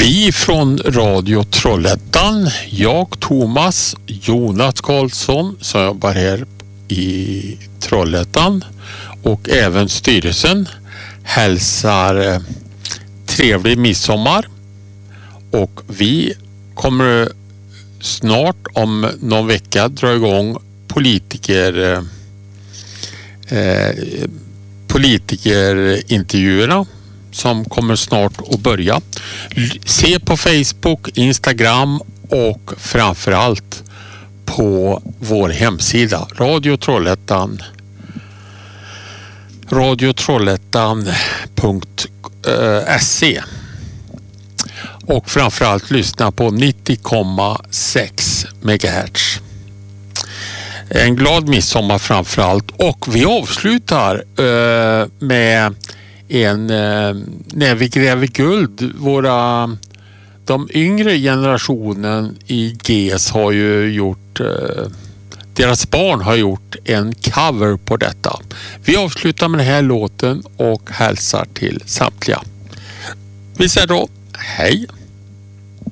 Vi från Radio Trollhättan, jag Thomas, Jonas Karlsson som jobbar här i Trollhättan och även styrelsen hälsar trevlig midsommar, och vi kommer snart om någon vecka dra igång politikerintervjuerna som kommer snart att börja. Se på Facebook, Instagram och framförallt på vår hemsida radiotrollhättan.se och framförallt lyssna på 90,6 MHz. En glad midsommar framförallt, och vi avslutar med när vi gräver guld. De yngre generationen i GES har ju gjort, deras barn har gjort en cover på detta. Vi avslutar med den här låten och hälsar till samtliga. Vi säger då hej!